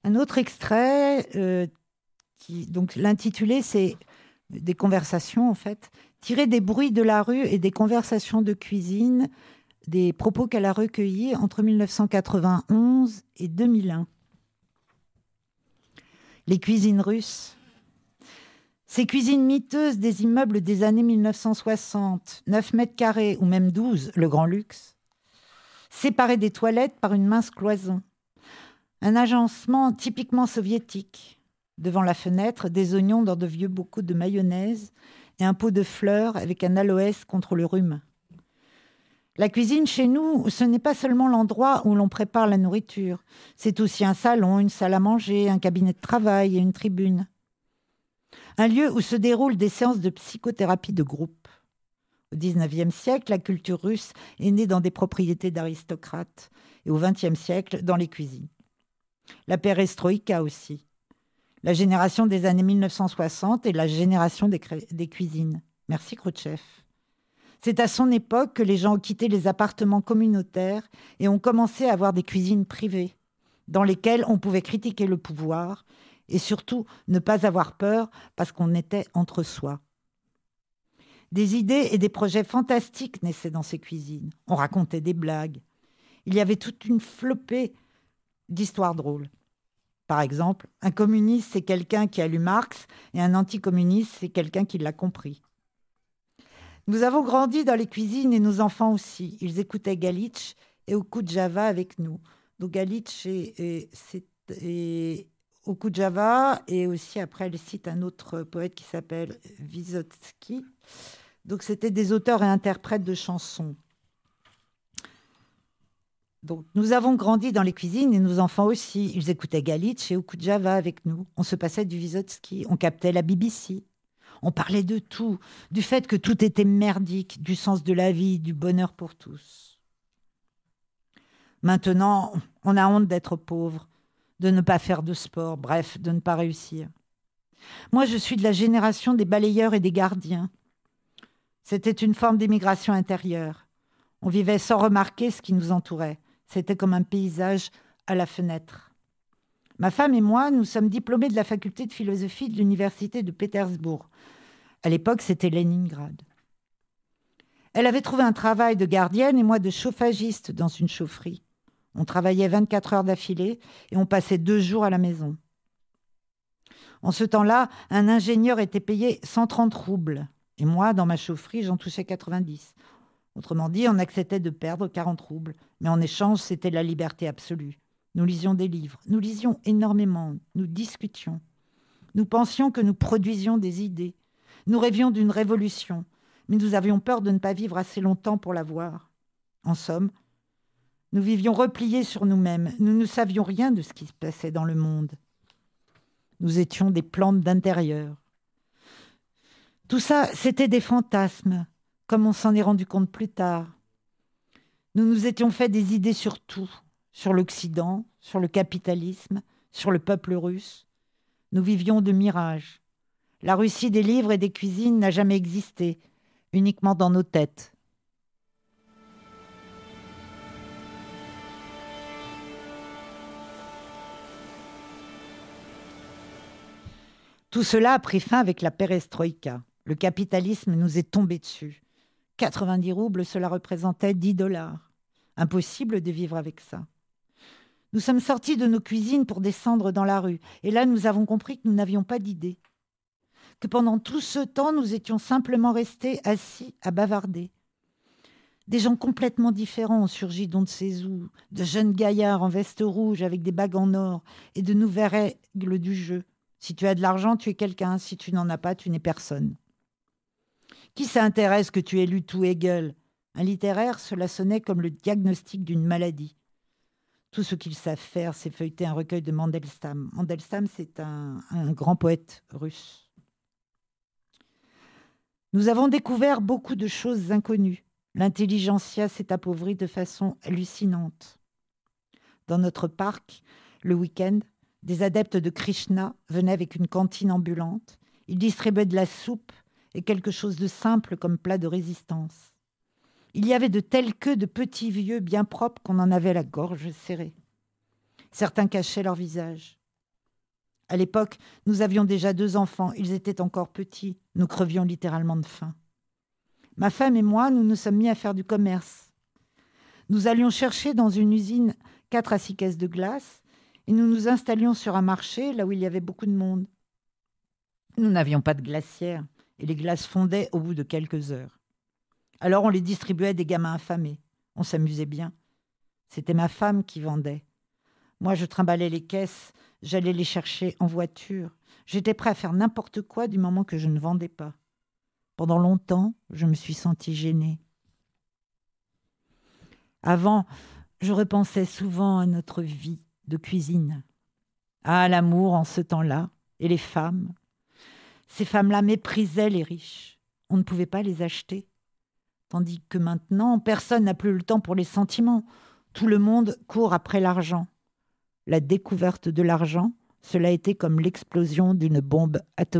Un autre extrait, donc l'intitulé, c'est des conversations, en fait, tirées des bruits de la rue et des conversations de cuisine, des propos qu'elle a recueillis entre 1991 et 2001. Les cuisines russes. Ces cuisines miteuses des immeubles des années 1960, 9 mètres carrés ou même 12, le grand luxe, séparées des toilettes par une mince cloison. Un agencement typiquement soviétique. Devant la fenêtre, des oignons dans de vieux bocaux de mayonnaise et un pot de fleurs avec un aloès contre le rhume. La cuisine chez nous, ce n'est pas seulement l'endroit où l'on prépare la nourriture. C'est aussi un salon, une salle à manger, un cabinet de travail et une tribune. Un lieu où se déroulent des séances de psychothérapie de groupe. Au XIXe siècle, la culture russe est née dans des propriétés d'aristocrates et au XXe siècle, dans les cuisines. La perestroïka aussi. La génération des années 1960 et la génération des cuisines. Merci Khrouchtchev. C'est à son époque que les gens ont quitté les appartements communautaires et ont commencé à avoir des cuisines privées, dans lesquelles on pouvait critiquer le pouvoir et surtout ne pas avoir peur parce qu'on était entre soi. Des idées et des projets fantastiques naissaient dans ces cuisines. On racontait des blagues. Il y avait toute une flopée d'histoires drôles. Par exemple, un communiste, c'est quelqu'un qui a lu Marx et un anticommuniste, c'est quelqu'un qui l'a compris. Nous avons grandi dans les cuisines et nos enfants aussi. Ils écoutaient Galitch et Okudjava avec nous. Donc Galitch et Okudjava, et aussi après elle cite un autre poète qui s'appelle Vysotsky. Donc c'était des auteurs et interprètes de chansons. Donc, nous avons grandi dans les cuisines et nos enfants aussi. Ils écoutaient Galitch et Okudjava avec nous. On se passait du Vysotsky, on captait la BBC. On parlait de tout, du fait que tout était merdique, du sens de la vie, du bonheur pour tous. Maintenant, on a honte d'être pauvre, de ne pas faire de sport, bref, de ne pas réussir. Moi, je suis de la génération des balayeurs et des gardiens. C'était une forme d'émigration intérieure. On vivait sans remarquer ce qui nous entourait. C'était comme un paysage à la fenêtre. Ma femme et moi, nous sommes diplômés de la faculté de philosophie de l'université de Pétersbourg. À l'époque, c'était Leningrad. Elle avait trouvé un travail de gardienne et moi de chauffagiste dans une chaufferie. On travaillait 24 heures d'affilée et on passait 2 jours à la maison. En ce temps-là, un ingénieur était payé 130 roubles. Et moi, dans ma chaufferie, j'en touchais 90. Autrement dit, on acceptait de perdre 40 roubles. Mais en échange, c'était la liberté absolue. Nous lisions des livres. Nous lisions énormément. Nous discutions. Nous pensions que nous produisions des idées. Nous rêvions d'une révolution. Mais nous avions peur de ne pas vivre assez longtemps pour la voir. En somme, nous vivions repliés sur nous-mêmes. Nous ne savions rien de ce qui se passait dans le monde. Nous étions des plantes d'intérieur. Tout ça, c'était des fantasmes, comme on s'en est rendu compte plus tard. Nous nous étions fait des idées sur tout, sur l'Occident, sur le capitalisme, sur le peuple russe. Nous vivions de mirages. La Russie des livres et des cuisines n'a jamais existé, uniquement dans nos têtes. Tout cela a pris fin avec la perestroïka. Le capitalisme nous est tombé dessus. 90 roubles, cela représentait 10 $. Impossible de vivre avec ça. Nous sommes sortis de nos cuisines pour descendre dans la rue. Et là, nous avons compris que nous n'avions pas d'idée. Que pendant tout ce temps, nous étions simplement restés assis à bavarder. Des gens complètement différents ont surgi d'on ne sait où. De jeunes gaillards en veste rouge avec des bagues en or et de nouvelles règles du jeu. Si tu as de l'argent, tu es quelqu'un. Si tu n'en as pas, tu n'es personne. Qui s'intéresse que tu aies lu tout Hegel ? Un littéraire, cela sonnait comme le diagnostic d'une maladie. Tout ce qu'ils savent faire, c'est feuilleter un recueil de Mandelstam. Mandelstam, c'est un grand poète russe. Nous avons découvert beaucoup de choses inconnues. L'intelligentsia s'est appauvrie de façon hallucinante. Dans notre parc, le week-end, des adeptes de Krishna venaient avec une cantine ambulante. Ils distribuaient de la soupe et quelque chose de simple comme plat de résistance. Il y avait de telles queues de petits vieux bien propres qu'on en avait la gorge serrée. Certains cachaient leur visage. À l'époque, nous avions déjà 2 enfants. Ils étaient encore petits. Nous crevions littéralement de faim. Ma femme et moi, nous nous sommes mis à faire du commerce. Nous allions chercher dans une usine 4 à 6 caisses de glace et nous nous installions sur un marché là où il y avait beaucoup de monde. Nous n'avions pas de glacière et les glaces fondaient au bout de quelques heures. Alors on les distribuait à des gamins affamés. On s'amusait bien. C'était ma femme qui vendait. Moi, je trimballais les caisses, j'allais les chercher en voiture. J'étais prêt à faire n'importe quoi du moment que je ne vendais pas. Pendant longtemps, je me suis sentie gênée. Avant, je repensais souvent à notre vie de cuisine, à l'amour en ce temps-là, et les femmes. Ces femmes-là méprisaient les riches. On ne pouvait pas les acheter. Tandis que maintenant, personne n'a plus le temps pour les sentiments. Tout le monde court après l'argent. La découverte de l'argent, cela a été comme l'explosion d'une bombe atomique.